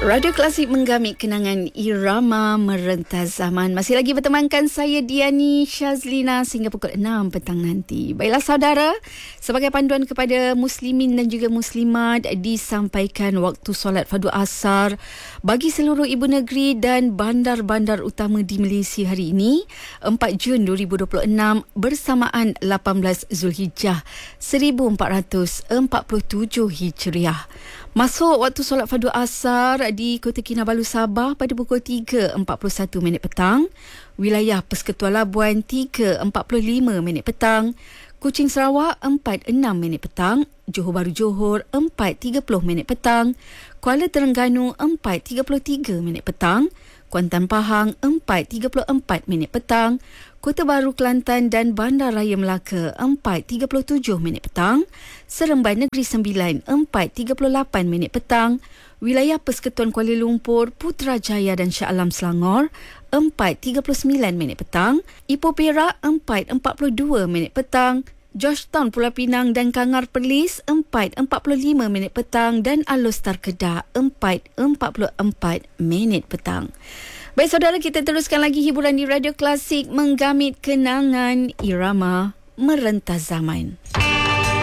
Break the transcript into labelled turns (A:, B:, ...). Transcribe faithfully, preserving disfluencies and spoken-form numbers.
A: Radio Klasik menggamit kenangan irama merentas zaman. Masih lagi bertemankan saya Diani Syazlina sehingga pukul enam petang nanti. Baiklah saudara, sebagai panduan kepada muslimin dan juga muslimat, disampaikan waktu solat fardu asar bagi seluruh ibu negeri dan bandar-bandar utama di Malaysia hari ini, empat Jun dua ribu dua puluh enam, bersamaan lapan belas Zulhijjah seribu empat ratus empat puluh tujuh Hijriah. Masuk waktu solat fardu asar di Kota Kinabalu, Sabah pada pukul tiga empat puluh satu minit petang, wilayah Persekutuan Labuan tiga empat puluh lima minit petang, Kuching Sarawak empat enam minit petang, Johor Bahru Johor empat tiga puluh minit petang, Kuala Terengganu empat tiga puluh tiga minit petang, Kuantan Pahang empat tiga puluh empat minit petang, Kota Baru Kelantan dan Bandaraya Melaka empat tiga puluh tujuh minit petang, Seremban Negeri Sembilan empat tiga puluh lapan minit petang, wilayah Persekutuan Kuala Lumpur, Putrajaya dan Shah Alam Selangor empat tiga puluh sembilan minit petang, Ipoh Perak empat empat puluh dua minit petang, Georgetown Pulau Pinang dan Kangar Perlis empat empat puluh lima minit petang dan Alor-Star Kedah empat empat puluh empat minit petang. Baik saudara, kita teruskan lagi hiburan di Radio Klasik menggamit kenangan irama merentas zaman.